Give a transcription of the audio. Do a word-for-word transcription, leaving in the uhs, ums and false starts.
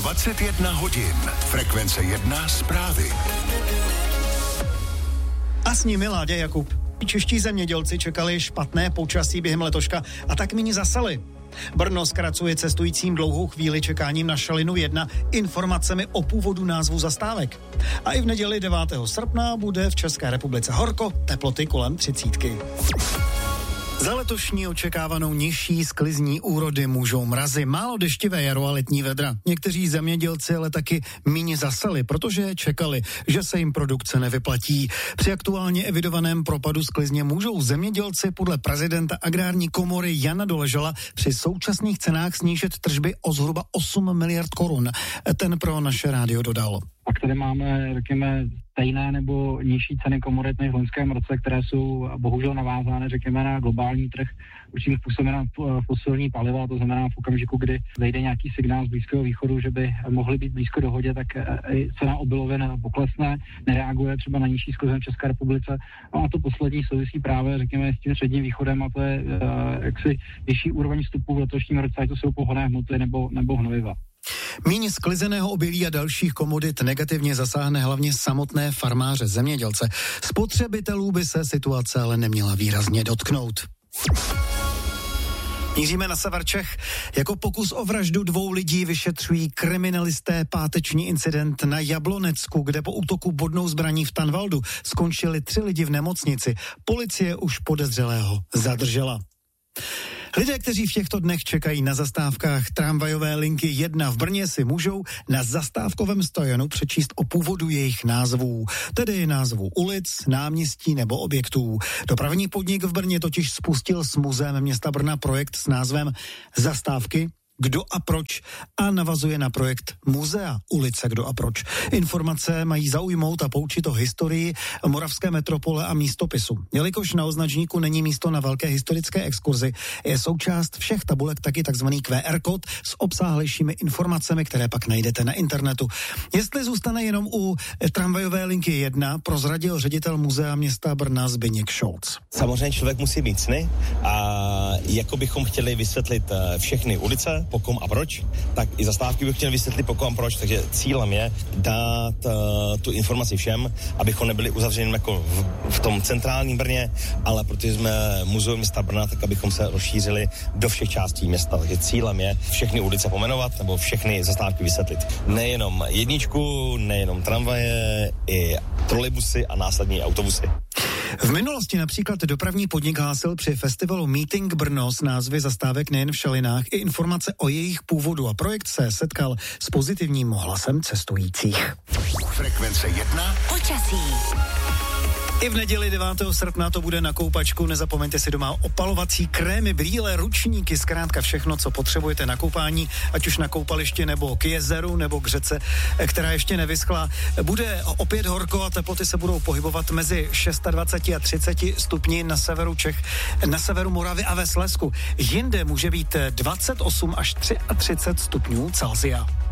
dvacet jedna hodin. Frekvence jedna zprávy. A s nimi Láďa Jakub. Čeští zemědělci čekali špatné počasí během letoška a tak míň zasali. Brno zkracuje cestujícím dlouhou chvíli čekáním na šalinu jedna informacemi o původu názvu zastávek. A i v neděli devátého srpna bude v České republice horko, teploty kolem třicítky. Za letošní očekávanou nižší sklizní úrody můžou mrazy, málo deštivé jaro a letní vedra. Někteří zemědělci ale taky míň zasali, protože čekali, že se jim produkce nevyplatí. Při aktuálně evidovaném propadu sklizně můžou zemědělci podle prezidenta agrární komory Jana Doležala při současných cenách snížit tržby o zhruba osm miliard korun. Ten pro naše rádio dodal. Pak tady máme, řekněme, stejné nebo nižší ceny komodit než v loňském roce, které jsou bohužel navázány, řekněme, na globální trh, určitým způsobem na fosilní paliva, to znamená v okamžiku, kdy vejde nějaký signál z Blízkého východu, že by mohly být blízko dohodě, tak cena obilovin poklesne, nereaguje třeba na nižší sklizeň v České republice. A to poslední souvisí právě, řekněme, s tím středním východem a to je jaksi vyšší úroveň vstupu v letošním roce, ať to jsou pohonné hmoty nebo, nebo hnojiva. Míň sklizeného obilí a dalších komodit negativně zasáhne hlavně samotné farmáře, zemědělce. Spotřebitelů by se situace ale neměla výrazně dotknout. Míříme na sever Čech. Jako pokus o vraždu dvou lidí vyšetřují kriminalisté páteční incident na Jablonecku, kde po útoku bodnou zbraní v Tanvaldu skončili tři lidi v nemocnici. Policie už podezřelého zadržela. Lidé, kteří v těchto dnech čekají na zastávkách tramvajové linky jedna v Brně, si můžou na zastávkovém stojanu přečíst o původu jejich názvů, tedy názvů ulic, náměstí nebo objektů. Dopravní podnik v Brně totiž spustil s muzeem města Brna projekt s názvem Zastávky, kdo a proč a navazuje na projekt Muzea ulice Kdo a proč. Informace mají zaujmout a poučit o historii moravské metropole a místopisu. Jelikož na označníku není místo na velké historické exkurzi, je součást všech tabulek taky takzvaný Q R kód s obsáhlejšími informacemi, které pak najdete na internetu. Jestli zůstane jenom u tramvajové linky jedna, prozradil ředitel Muzea města Brna Zbyněk Šolc. Samozřejmě člověk musí mít sny a jako bychom chtěli vysvětlit všechny ulice, po kom a proč, tak i zastávky bych chtěl vysvětlit po kom a proč, takže cílem je dát uh, tu informaci všem, abychom nebyli uzavřeni jako v, v tom centrálním Brně, ale protože jsme muzeum města Brna, tak abychom se rozšířili do všech částí města, takže cílem je všechny ulice pomenovat nebo všechny zastávky vysvětlit. Nejenom jedničku, nejenom tramvaje, i trolejbusy a následně autobusy. V minulosti například dopravní podnik hlásil při festivalu Meeting Brno s názvy zastávek nejen v Šalinách i informace o jejich původu a projekt se setkal s pozitivním ohlasem cestujících. Frekvence jedna. Počasí. I v neděli devátého srpna to bude na koupačku. Nezapomeňte si doma opalovací krémy, brýle, ručníky, zkrátka všechno, co potřebujete na koupání, ať už na koupališti nebo k jezeru nebo k řece, která ještě nevyschla. Bude opět horko a teploty se budou pohybovat mezi dvacet šest a třicet stupni na severu Čech, na severu Moravy a ve Slezsku. Jinde může být dvacet osm až třicet tři stupňů Celsia.